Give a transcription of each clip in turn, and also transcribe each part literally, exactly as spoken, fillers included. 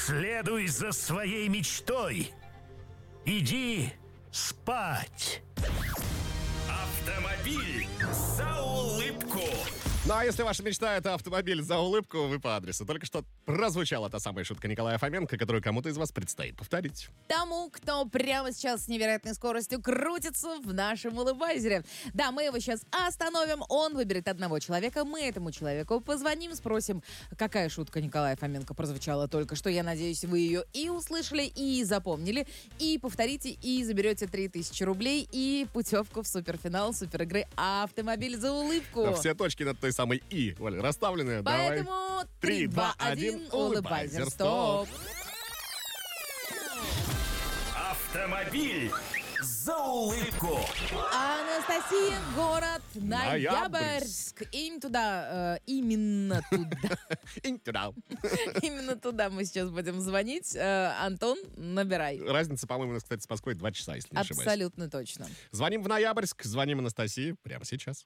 Следуй за своей мечтой. Иди спать. Автомобиль за улыбку. Ну а если ваша мечта — это автомобиль за улыбку, вы по адресу. Только что прозвучала та самая шутка Николая Фоменко, которую кому-то из вас предстоит повторить. Тому, кто прямо сейчас с невероятной скоростью крутится в нашем улыбайзере. Да, мы его сейчас остановим, он выберет одного человека, мы этому человеку позвоним, спросим, какая шутка Николая Фоменко прозвучала только что. Я надеюсь, вы ее и услышали, и запомнили, и повторите, и заберете три тысячи рублей и путевку в суперфинал суперигры «Автомобиль за улыбку». Да, все точки над той самой «и», Оля, расставлены. Поэтому три, два, один, улыбайзер, стоп. Автомобиль за улыбку. Анастасия, город Ноябрьск. Ноябрьск. Им туда, э, именно туда. Интуда. Именно туда мы сейчас будем звонить. Э, Антон, набирай. Разница, по-моему, у нас, кстати, с Москвой два часа, если не ошибаюсь. Абсолютно точно. Звоним в Ноябрьск, звоним Анастасии прямо сейчас.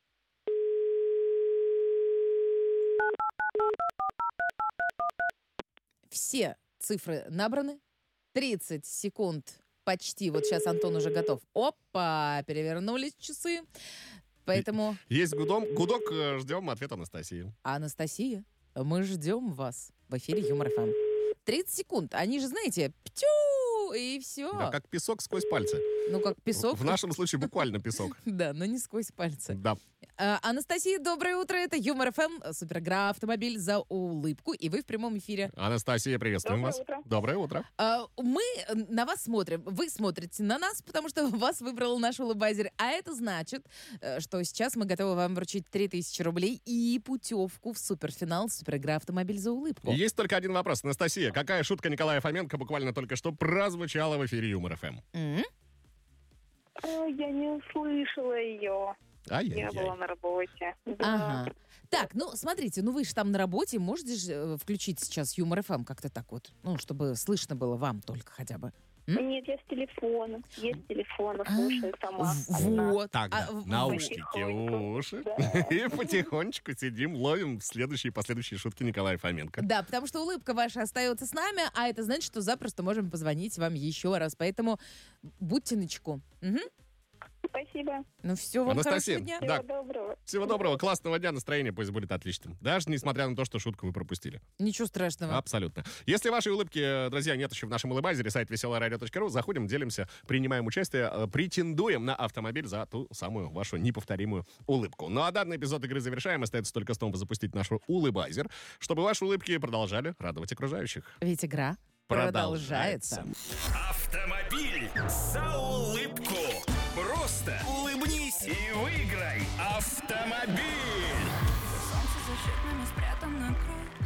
Все цифры набраны. тридцать секунд почти. Вот сейчас Антон уже готов. Опа, перевернулись часы. Поэтому... Есть гудом, гудок, э, ждем ответ Анастасии. Анастасия, мы ждем вас в эфире Юмор ФМ. тридцать секунд. Они же, знаете, птю, и все. Да, как песок сквозь пальцы. Ну, как песок. В нашем случае буквально песок. Да, но не сквозь пальцы. Да. А, Анастасия, доброе утро. Это Юмор ФМ, суперигра «Автомобиль за улыбку». И вы в прямом эфире. Анастасия, приветствуем Доброе вас. утро. Доброе утро. А, мы на вас смотрим. Вы смотрите на нас, потому что вас выбрал наш улыбайзер. А это значит, э, что сейчас мы готовы вам вручить три тысячи рублей и путевку в суперфинал суперигра «Автомобиль за улыбку». Есть только один вопрос. Анастасия, какая шутка Николая Фоменко буквально только что прозвучала в эфире Юмор ФМ? М? Ой, я не услышала ее. Я Ай-яй-яй. была на работе. Да. Ага. Так, ну, смотрите, ну вы же там на работе, можете же э, включить сейчас Юмор ФМ как-то так вот, ну, чтобы слышно было вам только хотя бы. М? Нет, я с телефона. Есть телефон, А, слушаю сама. Вот. Тогда А, в- наушники потихоньку. в уши. Да. И потихонечку сидим, ловим следующие и последующие шутки Николая Фоменко. Да, потому что улыбка ваша остается с нами, а это значит, что запросто можем позвонить вам еще раз. Поэтому будьте начеку. Мгм. Спасибо. Ну все, вам Анастасия, хорошего дня. Всего Да. доброго. Всего доброго, классного дня, настроение пусть будет отличным. Даже несмотря на то, что шутку вы пропустили. Ничего страшного. Абсолютно. Если вашей улыбки, друзья, нет еще в нашем улыбайзере, сайт веселое радио точка ру, заходим, делимся, принимаем участие, э, претендуем на автомобиль за ту самую вашу неповторимую улыбку. Ну а данный эпизод игры завершаем. Остается только снова запустить наш улыбайзер, чтобы ваши улыбки продолжали радовать окружающих. Ведь игра продолжается. Автомобиль за улыбку. Просто улыбнись и выиграй автомобиль. Солнце защитными спрятан на край.